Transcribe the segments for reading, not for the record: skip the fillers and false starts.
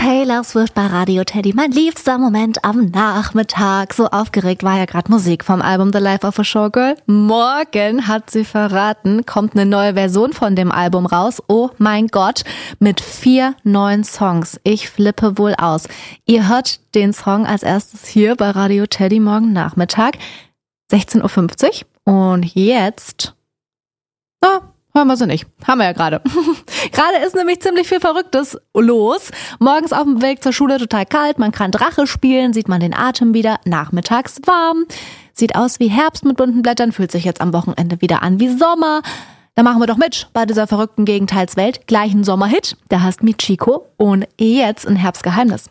Taylor Swift bei Radio Teddy, mein liebster Moment am Nachmittag. So aufgeregt war ja gerade Musik vom Album The Life of a Showgirl. Morgen, hat sie verraten, kommt eine neue Version von dem Album raus. Oh mein Gott, mit 4 neuen Songs. Ich flippe wohl aus. Ihr hört den Song als erstes hier bei Radio Teddy morgen Nachmittag, 16.50 Uhr. Und jetzt... hören wir sie nicht. Haben wir ja gerade. Gerade ist nämlich ziemlich viel Verrücktes los. Morgens auf dem Weg zur Schule total kalt, man kann Drache spielen, sieht man den Atem wieder, nachmittags warm. Sieht aus wie Herbst mit bunten Blättern, fühlt sich jetzt am Wochenende wieder an wie Sommer. Da machen wir doch mit bei dieser verrückten Gegenteilswelt. Gleich ein Sommerhit, der heißt Michiko und jetzt ein Herbstgeheimnis.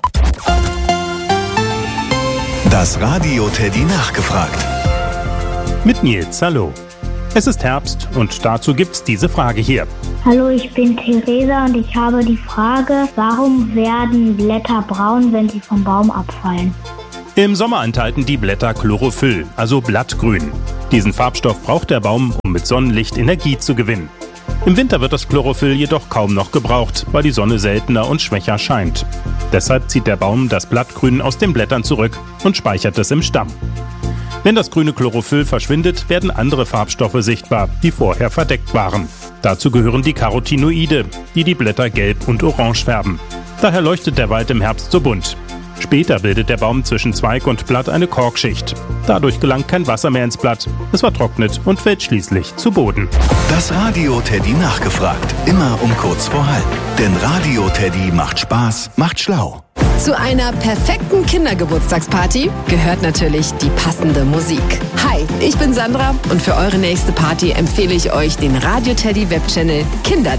Das Radio Teddy nachgefragt. Mit Nils, hallo. Es ist Herbst und dazu gibt's diese Frage hier. Hallo, ich bin Theresa und ich habe die Frage, warum werden Blätter braun, wenn sie vom Baum abfallen? Im Sommer enthalten die Blätter Chlorophyll, also Blattgrün. Diesen Farbstoff braucht der Baum, um mit Sonnenlicht Energie zu gewinnen. Im Winter wird das Chlorophyll jedoch kaum noch gebraucht, weil die Sonne seltener und schwächer scheint. Deshalb zieht der Baum das Blattgrün aus den Blättern zurück und speichert es im Stamm. Wenn das grüne Chlorophyll verschwindet, werden andere Farbstoffe sichtbar, die vorher verdeckt waren. Dazu gehören die Carotinoide, die die Blätter gelb und orange färben. Daher leuchtet der Wald im Herbst so bunt. Später bildet der Baum zwischen Zweig und Blatt eine Korkschicht. Dadurch gelangt kein Wasser mehr ins Blatt. Es vertrocknet und fällt schließlich zu Boden. Das Radio Teddy nachgefragt. Immer um kurz vor halb. Denn Radio Teddy macht Spaß, macht schlau. Zu einer perfekten Kindergeburtstagsparty gehört natürlich die passende Musik. Hi, ich bin Sandra und für eure nächste Party empfehle ich euch den Radio Teddy Webchannel Kinder